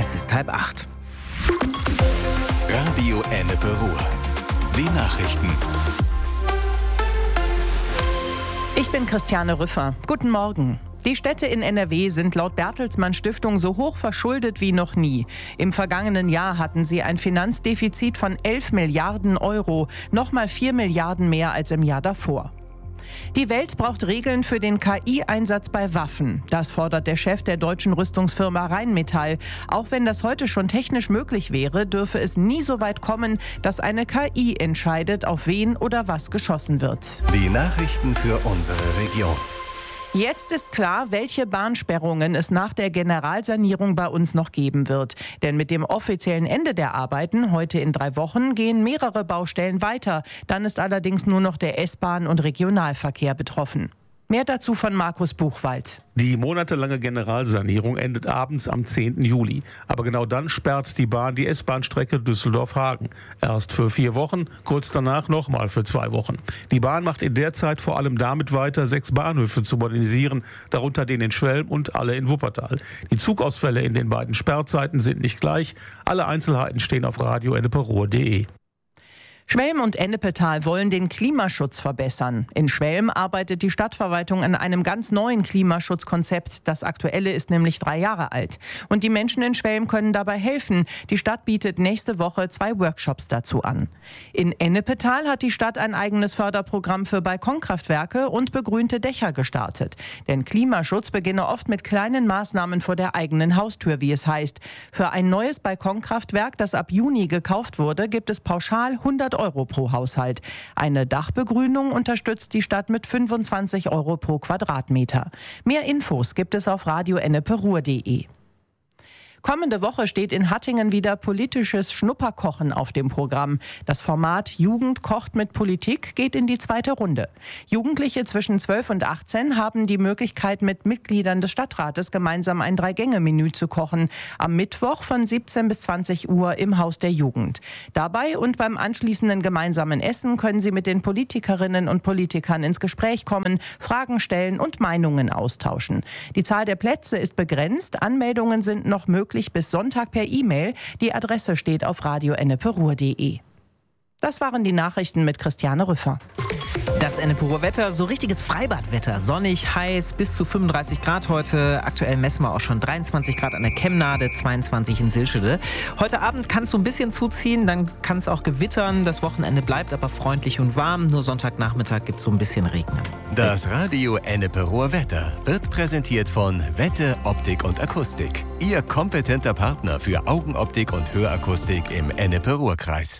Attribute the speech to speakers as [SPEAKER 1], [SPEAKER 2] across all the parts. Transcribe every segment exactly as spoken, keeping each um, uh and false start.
[SPEAKER 1] Es ist halb acht.
[SPEAKER 2] Radio Ennepe Ruhr. Die Nachrichten.
[SPEAKER 3] Ich bin Christiane Rüffer. Guten Morgen. Die Städte in N R W sind laut Bertelsmann Stiftung so hoch verschuldet wie noch nie. Im vergangenen Jahr hatten sie ein Finanzdefizit von elf Milliarden Euro, nochmal vier Milliarden mehr als im Jahr davor. Die Welt braucht Regeln für den K I-Einsatz bei Waffen. Das fordert der Chef der deutschen Rüstungsfirma Rheinmetall. Auch wenn das heute schon technisch möglich wäre, dürfe es nie so weit kommen, dass eine K I entscheidet, auf wen oder was geschossen wird.
[SPEAKER 2] Die Nachrichten für unsere Region.
[SPEAKER 3] Jetzt ist klar, welche Bahnsperrungen es nach der Generalsanierung bei uns noch geben wird. Denn mit dem offiziellen Ende der Arbeiten, heute in drei Wochen, gehen mehrere Baustellen weiter. Dann ist allerdings nur noch der S-Bahn- und Regionalverkehr betroffen. Mehr dazu von Markus Buchwald.
[SPEAKER 4] Die monatelange Generalsanierung endet abends am zehnten Juli. Aber genau dann sperrt die Bahn die S-Bahn-Strecke Düsseldorf-Hagen. Erst für vier Wochen, kurz danach nochmal für zwei Wochen. Die Bahn macht in der Zeit vor allem damit weiter, sechs Bahnhöfe zu modernisieren, darunter den in Schwelm und alle in Wuppertal. Die Zugausfälle in den beiden Sperrzeiten sind nicht gleich. Alle Einzelheiten stehen auf radio ennepe ruhr punkt de.
[SPEAKER 3] Schwelm und Ennepetal wollen den Klimaschutz verbessern. In Schwelm arbeitet die Stadtverwaltung an einem ganz neuen Klimaschutzkonzept. Das aktuelle ist nämlich drei Jahre alt. Und die Menschen in Schwelm können dabei helfen. Die Stadt bietet nächste Woche zwei Workshops dazu an. In Ennepetal hat die Stadt ein eigenes Förderprogramm für Balkonkraftwerke und begrünte Dächer gestartet. Denn Klimaschutz beginne oft mit kleinen Maßnahmen vor der eigenen Haustür, wie es heißt. Für ein neues Balkonkraftwerk, das ab Juni gekauft wurde, gibt es pauschal hundert Euro pro Haushalt. Eine Dachbegrünung unterstützt die Stadt mit fünfundzwanzig Euro pro Quadratmeter. Mehr Infos gibt es auf radio ennepe ruhr punkt de. Kommende Woche steht in Hattingen wieder politisches Schnupperkochen auf dem Programm. Das Format Jugend kocht mit Politik geht in die zweite Runde. Jugendliche zwischen zwölf und achtzehn haben die Möglichkeit, mit Mitgliedern des Stadtrates gemeinsam ein Drei-Gänge-Menü zu kochen. Am Mittwoch von siebzehn bis zwanzig Uhr im Haus der Jugend. Dabei und beim anschließenden gemeinsamen Essen können sie mit den Politikerinnen und Politikern ins Gespräch kommen, Fragen stellen und Meinungen austauschen. Die Zahl der Plätze ist begrenzt, Anmeldungen sind noch möglich bis Sonntag per E-Mail. Die Adresse steht auf radio ennepe ruhr punkt de. Das waren die Nachrichten mit Christiane Rüffer.
[SPEAKER 1] Das Ennepe Ruhr Wetter, so richtiges Freibadwetter. Sonnig, heiß, bis zu fünfunddreißig Grad heute. Aktuell messen wir auch schon dreiundzwanzig Grad an der Kemnade, zweiundzwanzig in Silschede. Heute Abend kann es so ein bisschen zuziehen, dann kann es auch gewittern. Das Wochenende bleibt aber freundlich und warm. Nur Sonntagnachmittag gibt es so ein bisschen Regen.
[SPEAKER 2] Das Radio Ennepe Ruhr Wetter wird präsentiert von Wette Optik und Akustik. Ihr kompetenter Partner für Augenoptik und Hörakustik im Ennepe Ruhr-Kreis.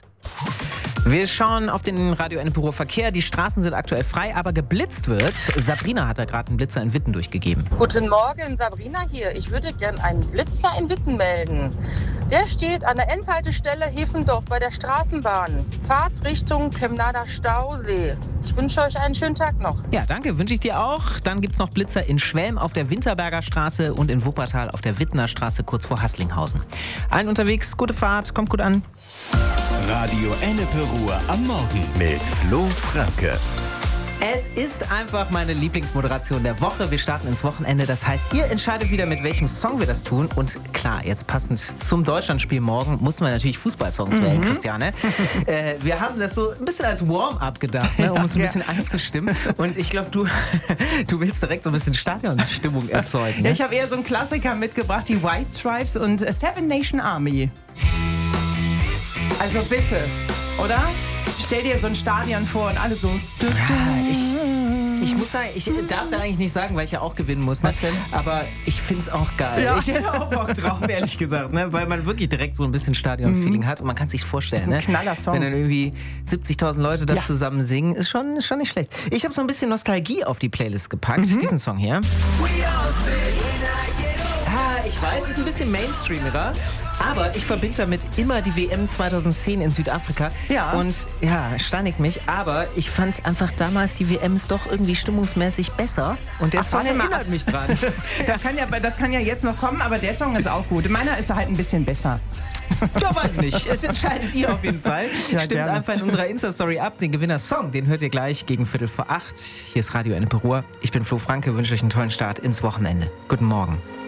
[SPEAKER 1] Wir schauen auf den Radio Ennepe Ruhr Verkehr. Die Straßen sind aktuell frei, aber geblitzt wird. Sabrina hat da gerade einen Blitzer in Witten durchgegeben.
[SPEAKER 5] Guten Morgen, Sabrina hier. Ich würde gern einen Blitzer in Witten melden. Der steht an der Endhaltestelle Hefendorf bei der Straßenbahn. Fahrt Richtung Kemnader Stausee. Ich wünsche euch einen schönen Tag noch.
[SPEAKER 1] Ja, danke, wünsche ich dir auch. Dann gibt es noch Blitzer in Schwelm auf der Winterberger Straße und in Wuppertal auf der Wittener Straße kurz vor Haßlinghausen. Allen unterwegs, gute Fahrt, kommt gut an.
[SPEAKER 2] Radio Ennepe Ruhr am Morgen mit Flo Franke.
[SPEAKER 1] Es ist einfach meine Lieblingsmoderation der Woche. Wir starten ins Wochenende. Das heißt, ihr entscheidet wieder, mit welchem Song wir das tun. Und klar, jetzt passend zum Deutschlandspiel morgen mussten wir natürlich Fußballsongs wählen, mhm. Christiane. äh, wir haben das so ein bisschen als Warm-up gedacht, ne, um uns ein bisschen ja. einzustimmen. Und ich glaube, du, du willst direkt so ein bisschen Stadionstimmung erzeugen. Ne?
[SPEAKER 3] Ja, ich habe eher so einen Klassiker mitgebracht, die White Stripes und Seven Nation Army. Also bitte, oder? Stell dir so ein Stadion vor und alle so.
[SPEAKER 1] Ja, ich, ich muss sagen, ich darf es ja eigentlich nicht sagen, weil ich ja auch gewinnen muss. Ne?
[SPEAKER 3] Was denn?
[SPEAKER 1] Aber ich finde es auch geil.
[SPEAKER 3] Ja.
[SPEAKER 1] Ich hätte auch Bock drauf, ehrlich gesagt. Ne? Weil man wirklich direkt so ein bisschen Stadion-Feeling mhm. hat. Und man kann es sich vorstellen.
[SPEAKER 3] Das ist ein
[SPEAKER 1] ne?
[SPEAKER 3] knaller Song.
[SPEAKER 1] Wenn dann irgendwie siebzigtausend Leute das ja. zusammen singen, ist schon, ist schon nicht schlecht. Ich habe so ein bisschen Nostalgie auf die Playlist gepackt. Mhm. Diesen Song hier. Ah, ich weiß, ist ein bisschen mainstreamiger, aber ich verbinde damit immer die W M zweitausendzehn in Südafrika.
[SPEAKER 3] Ja.
[SPEAKER 1] Und ja, steinigt mich, aber ich fand einfach damals die W Ms doch irgendwie stimmungsmäßig besser. Und der
[SPEAKER 3] Ach,
[SPEAKER 1] Song erinnert mich dran.
[SPEAKER 3] Das kann, ja, das kann ja jetzt noch kommen, aber der Song ist auch gut. Meiner ist halt ein bisschen besser.
[SPEAKER 1] Ja, weiß nicht. Es entscheidet ihr auf jeden Fall.
[SPEAKER 3] Ja,
[SPEAKER 1] Stimmt
[SPEAKER 3] gerne.
[SPEAKER 1] einfach in unserer Insta-Story ab. Den Gewinner-Song, den hört ihr gleich gegen Viertel vor acht. Hier ist Radio Ennepe Ruhr. Ich bin Flo Franke, wünsche euch einen tollen Start ins Wochenende. Guten Morgen.